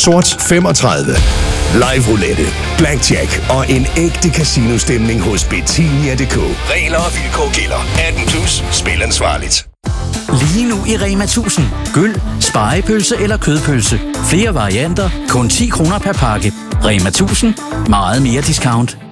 Sort 35. Live roulette, blackjack og en ægte casinostemning hos Betinia.dk. Regler og vilkår gælder. 18+. Spil ansvarligt. Lige nu i Rema 1000. Gyld, spegepølse eller kødpølse. Flere varianter. Kun 10 kroner per pakke. Rema 1000. Meget mere discount.